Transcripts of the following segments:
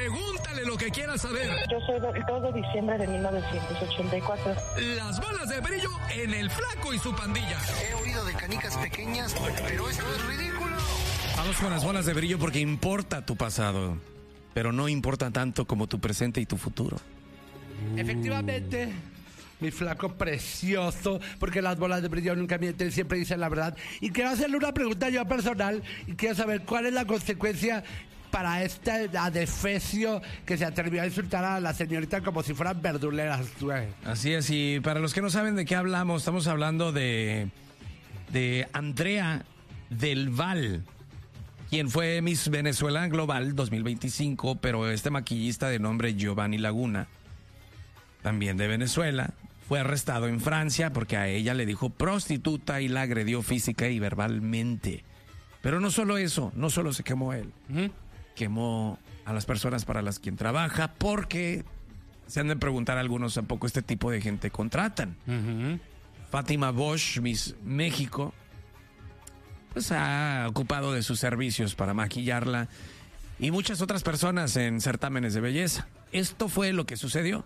Pregúntale lo que quieras saber. Yo soy del 2 de diciembre de 1984. Las bolas de brillo en El Flaco y su pandilla. He oído de canicas pequeñas, pero esto es ridículo. Vamos con las bolas de brillo porque importa tu pasado, pero no importa tanto como tu presente y tu futuro. Efectivamente, mi flaco precioso, porque las bolas de brillo nunca mienten, siempre dicen la verdad. Y quiero hacerle una pregunta yo personal y quiero saber cuál es la consecuencia para este adefesio que se atrevió a insultar a la señorita como si fueran verduleras, güey. Así es, y para los que no saben de qué hablamos, estamos hablando de Andrea del Val, quien fue Miss Venezuela Global 2025, pero este maquillista de nombre Giovanni Laguna, también de Venezuela, fue arrestado en Francia porque a ella le dijo prostituta y la agredió física y verbalmente. Pero no solo eso, no solo se quemó él, quemó a las personas para las quien trabaja, porque se han de preguntar algunos a poco este tipo de gente contratan. Fátima Bosch, Miss México, pues ha ocupado de sus servicios para maquillarla y muchas otras personas en certámenes de belleza. Esto fue lo que sucedió.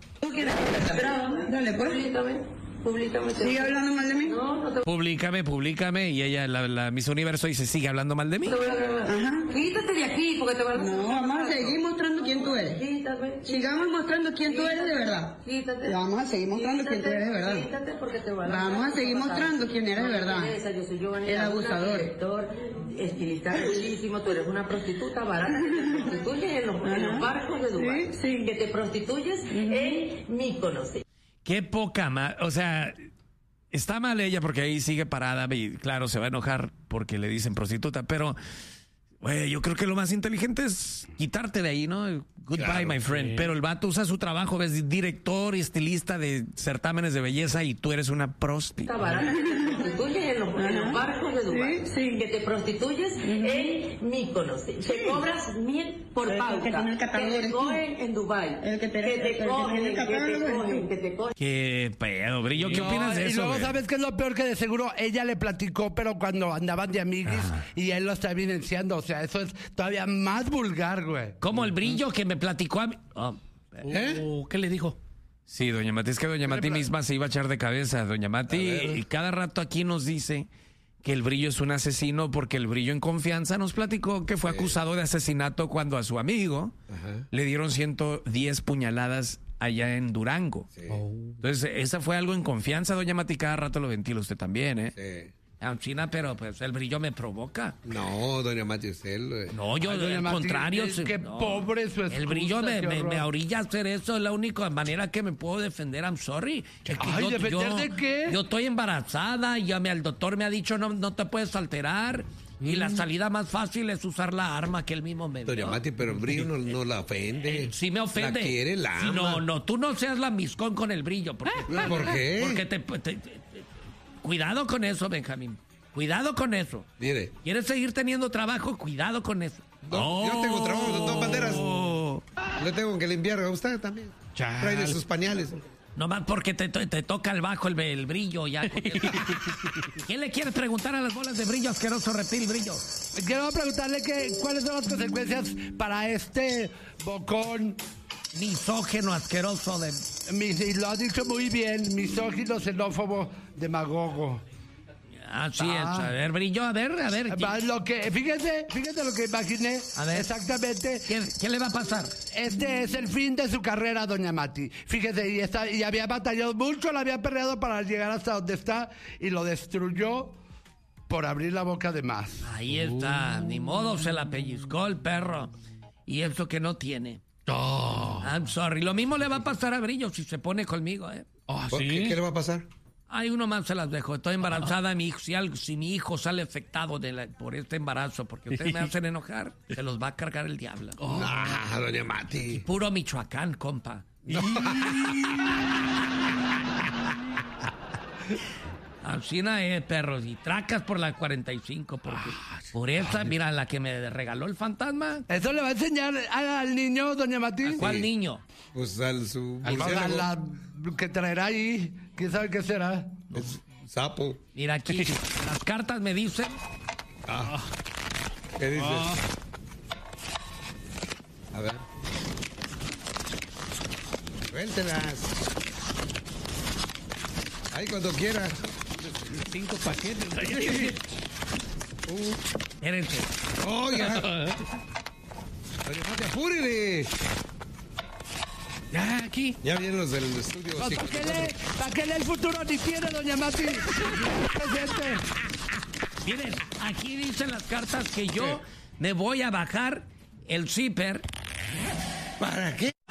Dale, pues. Públicame. ¿Sigue hablando mal de mí? No, no te... Públicame. Y ella, la Miss Universo, dice, sigue hablando mal de mí. Ajá. Quítate de aquí, porque te van a... No, vamos a seguir mostrando quién tú eres. Quítate. Sigamos mostrando quién tú eres de verdad. Quítate. Vamos a seguir mostrando quién tú eres de verdad. Quítate porque te van a... Vamos a seguir mostrando quién eres de verdad. Yo soy Giovanni, el abusador. Director, estilista bellísimo, tú eres una prostituta barata que te prostituyes en los barcos de Dubái. Sí. Que te prostituyes en Mykonos. Qué poca más, o sea, está mal ella porque ahí sigue parada y claro, se va a enojar porque le dicen prostituta, pero güey, yo creo que lo más inteligente es quitarte de ahí, ¿no? Goodbye, claro, my friend. Sí. Pero el vato usa su trabajo, ves, director y estilista de certámenes de belleza y tú eres una prostituta. Está barata que te prostituyes en los barcos de Dubái. Sí. Que te prostituyes en Mykonos. Te cobras 1,000 por pauta. Que te cogen en Dubái. Que te cogen. Qué pedo, Brillo. ¿Qué opinas de eso? Y luego, ¿sabes qué es lo peor? Que de seguro ella le platicó, pero cuando andaban de amiguis y él lo está evidenciando. O sea, eso es todavía más vulgar, güey. Como el Brillo que me platicó a mí. ¿Qué le dijo? Sí, doña Mati, es que doña Mati misma se iba a echar de cabeza. Doña Mati, y cada rato aquí nos dice que el Brillo es un asesino porque el Brillo en confianza nos platicó que fue acusado de asesinato cuando a su amigo le dieron 110 puñaladas allá en Durango. Sí. Entonces, esa fue algo en confianza, doña Mati, cada rato lo ventila usted también, ¿eh? Sí. China, pero pues el Brillo me provoca. No, doña Mati, usted... No, yo al contrario. Qué pobre su excusa. El Brillo me orilla a hacer eso, es la única manera que me puedo defender, I'm sorry. Es que ¿defender de qué? Yo estoy embarazada y el doctor me ha dicho no te puedes alterar. Y la salida más fácil es usar la arma que él mismo me dio. Doña Mati, pero el Brillo no la ofende. Sí me ofende. La quiere, la ama. No, tú no seas la miscón con el Brillo. ¿Por qué? Porque cuidado con eso, Benjamín. Cuidado con eso. Mire. ¿Quieres seguir teniendo trabajo? Cuidado con eso. No, yo tengo trabajo, dos banderas. Le tengo que limpiar a usted también. Trae de sus pañales. Nomás porque te toca el bajo el Brillo ya. ¿Quién le quiere preguntar a las bolas de Brillo, asqueroso reptil Brillo? Quiero preguntarle cuáles son las consecuencias para este bocón misógeno, asqueroso y lo ha dicho muy bien, misógino, xenófobo, demagogo. Así es. A ver, Brillo, a ver. Fíjate lo que imaginé. A ver. Exactamente. ¿Qué le va a pasar? Este es el fin de su carrera, doña Mati. Fíjese, y había batallado mucho, la había perreado para llegar hasta donde está y lo destruyó por abrir la boca de más. Ahí está. Ni modo, se la pellizcó el perro. Y eso que no tiene. I'm sorry. Lo mismo le va a pasar a Brillo si se pone conmigo, ¿eh? ¿Sí? ¿Qué le va a pasar? Ay, uno más se las dejo. Estoy embarazada. Mi hijo, si mi hijo sale afectado por este embarazo, porque ustedes me hacen enojar, se los va a cargar el diablo. Doña Mati. Puro Michoacán, compa. Alcina perros. Y tracas por la 45. Porque por esa, mira, la que me regaló el fantasma. ¿Eso le va a enseñar al niño, doña Mati? ¿A cuál niño? Pues a la que traerá ahí. ¿Quién sabe qué será? Es sapo. Mira aquí, las cartas me dicen. ¿Qué dices? A ver. Suéltelas. Ahí cuando quiera. 5 paquetes. Espérense. Oiga. Oye, no te apures. Ya, aquí. Ya vienen los del estudio. ¿Para qué lee el futuro ni tiene, doña Mati? Presente. Miren, aquí dicen las cartas que yo me voy a bajar el zipper. ¿Para qué?